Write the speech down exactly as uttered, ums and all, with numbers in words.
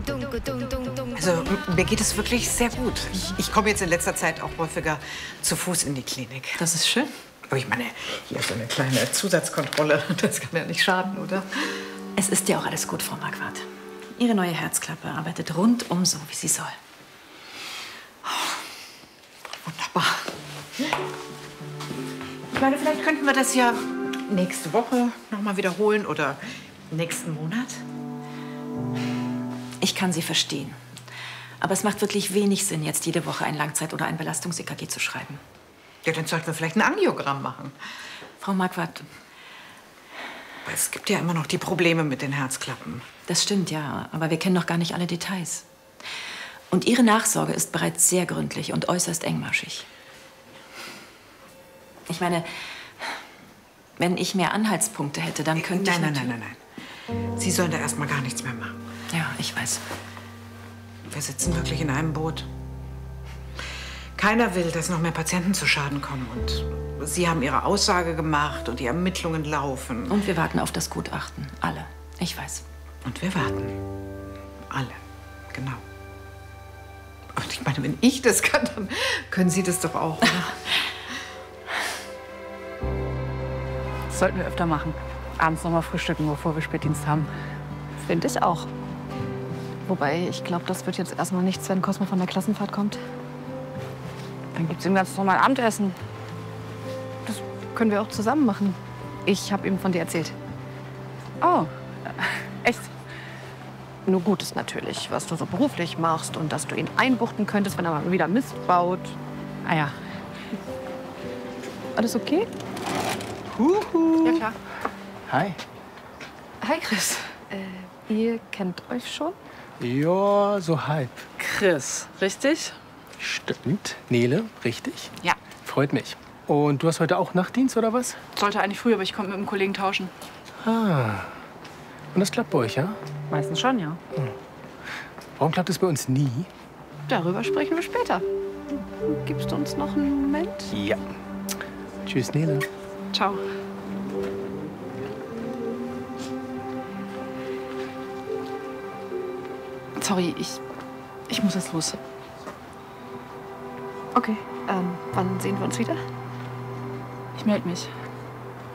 Also mir geht es wirklich sehr gut. Ich, ich komme jetzt in letzter Zeit auch häufiger zu Fuß in die Klinik. Das ist schön. Aber ich meine, hier so eine kleine Zusatzkontrolle, das kann ja nicht schaden, oder? Es ist ja auch alles gut, Frau Marquardt. Ihre neue Herzklappe arbeitet rundum so, wie sie soll. Oh, wunderbar. Ich meine, vielleicht könnten wir das ja nächste Woche noch mal wiederholen oder nächsten Monat. Ich kann Sie verstehen. Aber es macht wirklich wenig Sinn, jetzt jede Woche ein Langzeit- oder ein Belastungs-E K G zu schreiben. Ja, dann sollten wir vielleicht ein Angiogramm machen. Frau Marquardt. Aber es gibt ja immer noch die Probleme mit den Herzklappen. Das stimmt, ja. Aber wir kennen noch gar nicht alle Details. Und Ihre Nachsorge ist bereits sehr gründlich und äußerst engmaschig. Ich meine, wenn ich mehr Anhaltspunkte hätte, dann könnte ich... Nein, nein, nein, nein, nein. Sie sollen da erst mal gar nichts mehr machen. Ja, ich weiß. Wir sitzen wirklich in einem Boot. Keiner will, dass noch mehr Patienten zu Schaden kommen. Und Sie haben Ihre Aussage gemacht und die Ermittlungen laufen. Und wir warten auf das Gutachten. Alle. Ich weiß. Und wir warten. Alle. Genau. Und ich meine, wenn ich das kann, dann können Sie das doch auch, oder? Das sollten wir öfter machen. Abends noch mal frühstücken, bevor wir Spätdienst haben. Finde ich auch. Wobei, ich glaube, das wird jetzt erstmal nichts, wenn Cosmo von der Klassenfahrt kommt. Dann gibt's ihm ganz normal Abendessen. Das können wir auch zusammen machen. Ich habe ihm von dir erzählt. Oh, echt? Nur Gutes natürlich, was du so beruflich machst und dass du ihn einbuchten könntest, wenn er mal wieder Mist baut. Ah ja. Alles okay? Huhu. Ja, klar. Hi. Hi, Chris. Äh, ihr kennt euch schon? Ja, so halb. Chris, richtig? Stimmt. Nele, richtig? Ja. Freut mich. Und du hast heute auch Nachtdienst, oder was? Sollte eigentlich früh, aber ich konnte mit einem Kollegen tauschen. Ah. Und das klappt bei euch, ja? Meistens schon, ja. Hm. Warum klappt es bei uns nie? Darüber sprechen wir später. Gibst du uns noch einen Moment? Ja. Tschüss, Nele. Ciao. Sorry, ich, ich muss jetzt los. Okay, ähm, wann sehen wir uns wieder? Ich melde mich.